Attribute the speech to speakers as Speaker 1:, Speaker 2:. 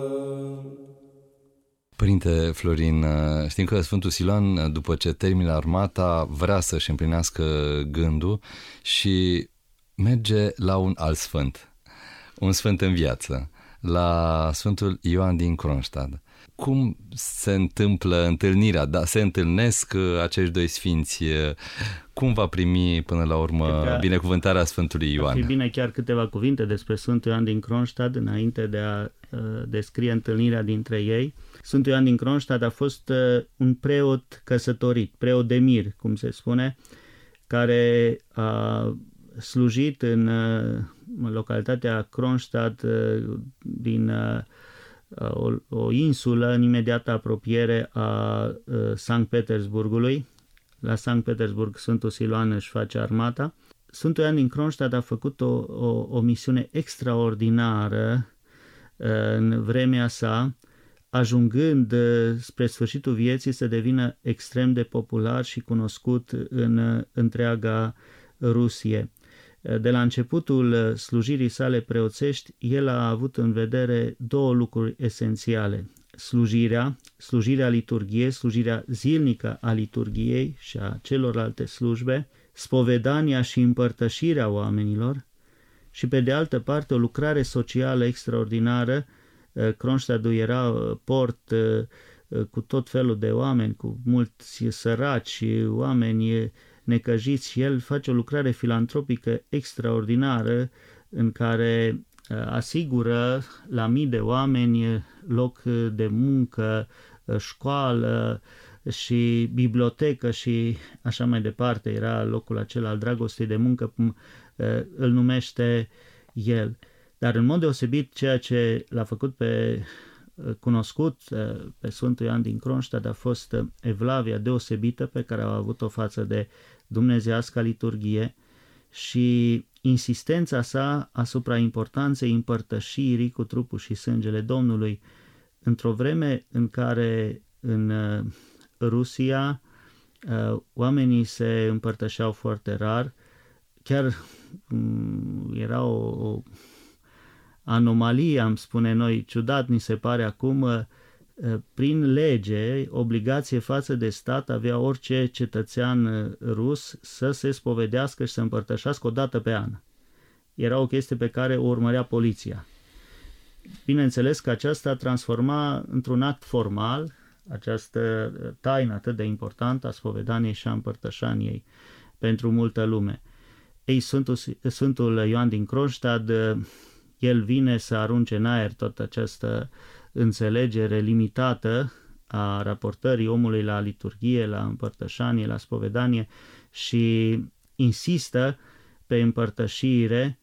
Speaker 1: Părinte Florin, știm că Sfântul Siluan, după ce termină armata, vrea să-și împlinească gândul și merge la un alt sfânt, un sfânt în viață, la Sfântul Ioan din Kronstadt. Cum se întâmplă întâlnirea? Da, se întâlnesc acești doi sfinți? Cum va primi până la urmă binecuvântarea Sfântului Ioan?
Speaker 2: Ar fi bine chiar câteva cuvinte despre Sfântul Ioan din Kronstadt înainte de a descrie întâlnirea dintre ei. Sfântul Ioan din Kronstadt a fost un preot căsătorit, preot de mir, cum se spune, care a slujit în localitatea Kronstadt din o insulă în imediată apropiere a Sankt Petersburgului. La Sankt Petersburg Sfântul Siluan își face armata. Sfântul Ioan din Kronstadt a făcut o misiune extraordinară în vremea sa, ajungând spre sfârșitul vieții să devină extrem de popular și cunoscut în întreaga Rusie. De la începutul slujirii sale preoțești, el a avut în vedere două lucruri esențiale: slujirea liturghiei, slujirea zilnică a liturghiei și a celorlalte slujbe, spovedania și împărtășirea oamenilor, și pe de altă parte o lucrare socială extraordinară. Kronstadtul era port cu tot felul de oameni, cu mulți săraci, oameni necăjiți, și el face o lucrare filantropică extraordinară în care asigură la mii de oameni loc de muncă, școală și bibliotecă și așa mai departe. Era locul acela al dragostei de muncă, cum îl numește el. Dar în mod deosebit, ceea ce l-a făcut cunoscut pe Sfântul Ioan din Kronstadt a fost evlavia deosebită pe care a avut-o față de dumnezeiasca liturghie și insistența sa asupra importanței împărtășirii cu trupul și sângele Domnului, într-o vreme în care în Rusia oamenii se împărtășeau foarte rar. Chiar era o anomalie, am spune noi, ciudat ni se pare acum, prin lege, obligație față de stat avea orice cetățean rus să se spovedească și să împărtășească o dată pe an. Era o chestie pe care o urmărea poliția. Bineînțeles că aceasta transforma într-un act formal această taină atât de importantă a spovedaniei și a împărtășaniei pentru multă lume. Ei, Sfântul Ioan din Kronstadt, el vine să arunce în aer toată această înțelegere limitată a raportării omului la liturghie, la împărtășanie, la spovedanie și insistă pe împărtășire